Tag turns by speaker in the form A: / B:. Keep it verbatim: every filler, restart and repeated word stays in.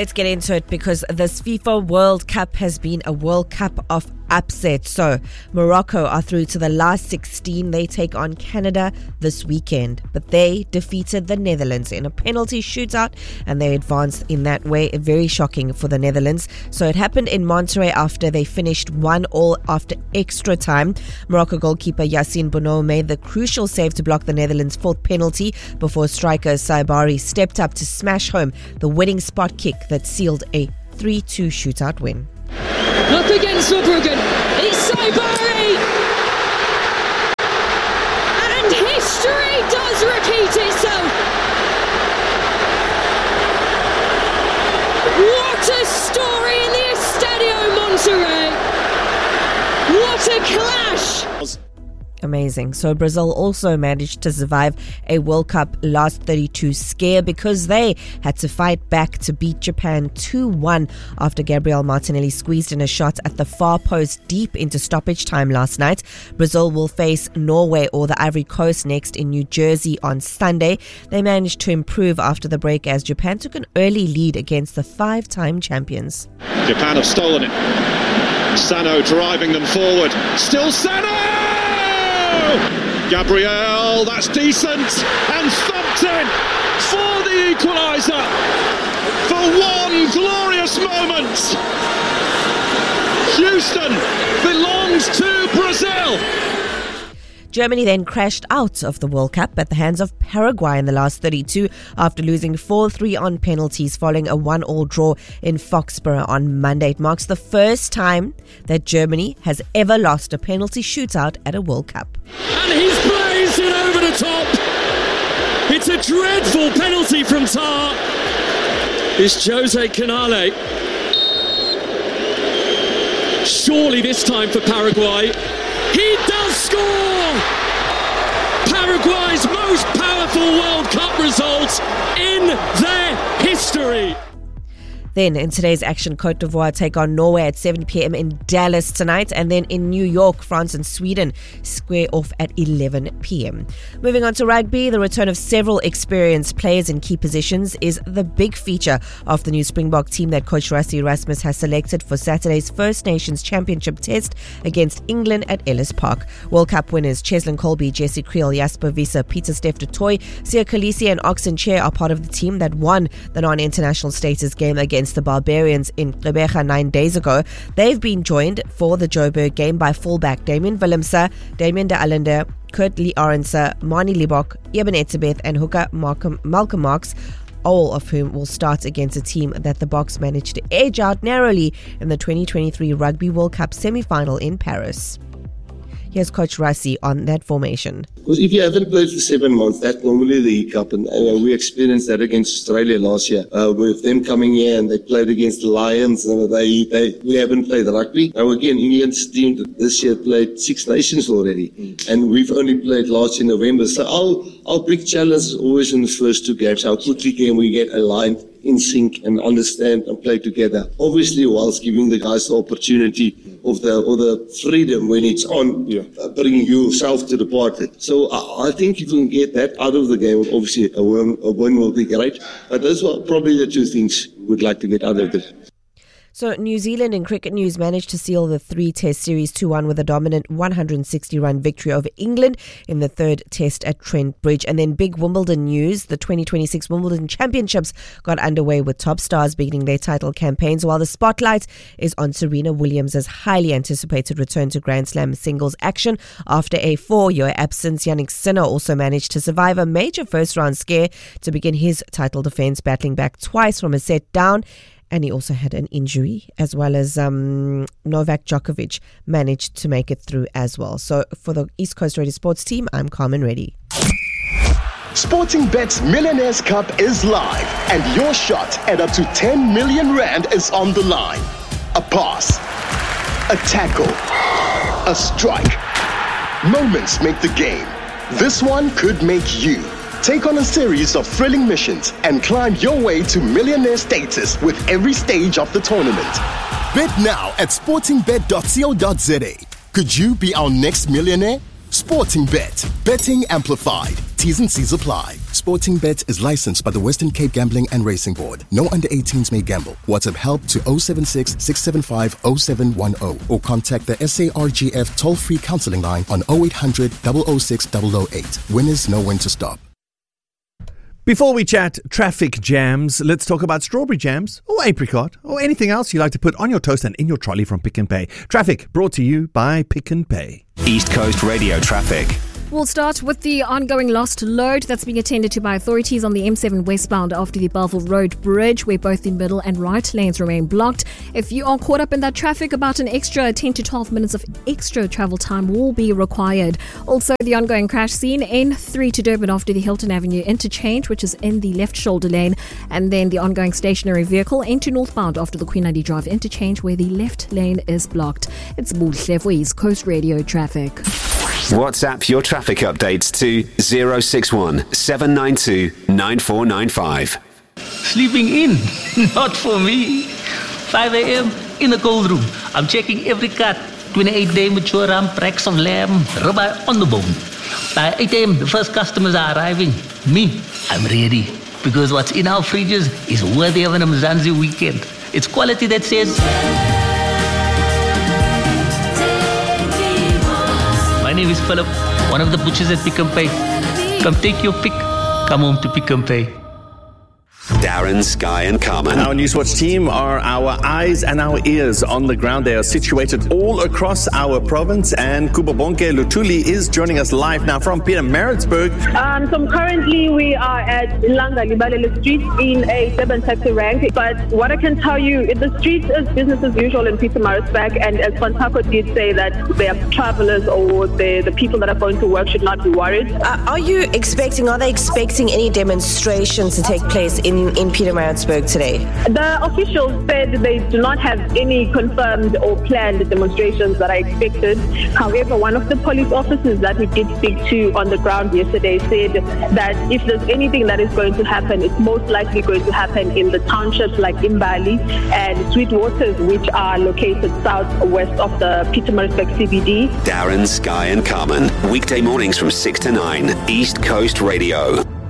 A: Let's get into it because this FIFA World Cup has been a World Cup of upsets. So Morocco are through to the last sixteen. They take on Canada this weekend, but they defeated the Netherlands in a penalty shootout and they advanced in that way. Very shocking for the Netherlands. So it happened in Monterrey after they finished one all after extra time. Morocco goalkeeper Yassine Bounou made the crucial save to block the Netherlands' fourth penalty before striker Saibari stepped up to smash home the winning spot kick that sealed a three two shootout win.
B: Up against Verbruggen, it's Saibari! And history does repeat itself! What a story in the Estadio Monterrey! What a clash!
A: Amazing. So Brazil also managed to survive a World Cup last thirty-two scare because they had to fight back to beat Japan two one after Gabriel Martinelli squeezed in a shot at the far post deep into stoppage time last night. Brazil will face Norway or the Ivory Coast next in New Jersey on Sunday. They managed to improve after the break as Japan took an early lead against the five-time champions.
C: Japan have stolen it. Sano driving them forward. Still Sano! Gabriel, that's decent, and thumped in for the equaliser for one glorious moment. Houston belongs to Brazil.
A: Germany then crashed out of the World Cup at the hands of Paraguay in the last thirty-two after losing four three on penalties following a one all draw in Foxborough on Monday. It marks the first time that Germany has ever lost a penalty shootout at a World Cup.
B: And he's blazed it over the top. It's a dreadful penalty from Tar. It's Jose Canale. Surely this time for Paraguay. He does score! Paraguay's most powerful World Cup result in their history.
A: Then in today's action, Cote d'Ivoire take on Norway at seven p.m. in Dallas tonight. And then in New York, France and Sweden square off at eleven p.m. Moving on to rugby, the return of several experienced players in key positions is the big feature of the new Springbok team that coach Rassie Erasmus has selected for Saturday's First Nations Championship test against England at Ellis Park. World Cup winners Cheslin Colby, Jesse Creel, Jasper Wiese, Peter Steph du Toit, Sia Khaleesi and Oxen Chair are part of the team that won the non-international status game against the Barbarians in Gqeberha nine days ago. They've been joined for the Joburg game by fullback Damian Willemse, Damian de Allende, Kurt Lee Arendse, Mani Libok, Eben Etzebeth and hooker Malcolm, Malcolm Marx, all of whom will start against a team that the Boks managed to edge out narrowly in the twenty twenty-three Rugby World Cup semi-final in Paris. Here's Coach Rassie on that formation.
D: Because if you haven't played for seven months, that's normally the hiccup. And uh, we experienced that against Australia last year. Uh, with them coming here and they played against the Lions. And they, they, we haven't played rugby. Now again, England's team this year played Six Nations already. Mm. And we've only played last in November. So our, our big challenge is always in the first two games. How quickly can we get aligned, in sync and understand and play together. Obviously, whilst giving the guys the opportunity of the or the freedom when it's on, yeah. uh, bringing yourself to the party. So I, I think if you can get that out of the game, obviously a win, a win will be great. But those are probably the two things we'd like to get out of it.
A: So New Zealand in cricket news managed to seal the three-test series two one with a dominant one hundred sixty run victory over England in the third test at Trent Bridge. And then big Wimbledon news, the twenty twenty-six Wimbledon Championships got underway with top stars beginning their title campaigns, while the spotlight is on Serena Williams' highly anticipated return to Grand Slam singles action. After a four-year absence, Jannik Sinner also managed to survive a major first-round scare to begin his title defense, battling back twice from a set down. And he also had an injury, as well as um, Novak Djokovic managed to make it through as well. So for the East Coast Radio Sports team, I'm Carmen Reddy.
E: Sportingbet's Millionaires Cup is live, and your shot at up to ten million rand is on the line. A pass, a tackle, a strike. Moments make the game. This one could make you. Take on a series of thrilling missions and climb your way to millionaire status with every stage of the tournament. Bet now at sportingbet dot co dot za. Could you be our next millionaire? Sportingbet. Betting amplified. T's and C's apply.
F: Sportingbet is licensed by the Western Cape Gambling and Racing Board. No under eighteens may gamble. WhatsApp help to oh seven six, six seven five, oh seven one oh or contact the S A R G F toll-free counseling line on oh eight hundred, oh oh six, oh oh eight. Winners know when to stop.
G: Before we chat traffic jams, let's talk about strawberry jams or apricot or anything else you like to put on your toast and in your trolley from Pick and Pay. Traffic brought to you by Pick and Pay.
H: East Coast Radio traffic.
I: We'll start with the ongoing lost load that's being attended to by authorities on the M seven westbound after the Belleville Road Bridge, where both the middle and right lanes remain blocked. If you are caught up in that traffic, about an extra ten to twelve minutes of extra travel time will be required. Also, the ongoing crash scene N three to Durban after the Hilton Avenue interchange, which is in the left shoulder lane, and then the ongoing stationary vehicle into northbound after the Queen Anne Drive interchange, where the left lane is blocked. It's Buhle for East Coast Radio traffic.
H: WhatsApp your traffic updates to zero six one, seven nine two, nine four nine five.
J: Sleeping in? Not for me. five a.m. in the cold room. I'm checking every cut. twenty-eight day mature rump, racks of lamb, ribeye on the bone. By eight a.m. the first customers are arriving. Me, I'm ready. Because what's in our fridges is worthy of an Mzansi weekend. It's quality that says... My name is Philip, one of the butchers at Pick and Pay. Come take your pick. Come home to Pick and Pay.
H: Darren, Sky and Carmen.
K: Our Newswatch team are our eyes and our ears on the ground. They are situated all across our province, and Kubabonke Lutuli is joining us live now from Pietermaritzburg.
L: Um, so currently we are at Langa Libalele Street in a Durban taxi rank, but what I can tell you, the street is business as usual in Pietermaritzburg, and as Fantako did say that their travellers or the, the people that are going to work should not be worried.
A: Uh, are you expecting, are they expecting any demonstrations to take place in in Pietermaritzburg today?
L: The officials said they do not have any confirmed or planned demonstrations that are expected. However, one of the police officers that we did speak to on the ground yesterday said that if there's anything that is going to happen, it's most likely going to happen in the townships like Imbali and Sweetwaters, which are located southwest of the Pietermaritzburg C B D.
H: Darren, Sky and Carmen, weekday mornings from six to nine, East Coast Radio.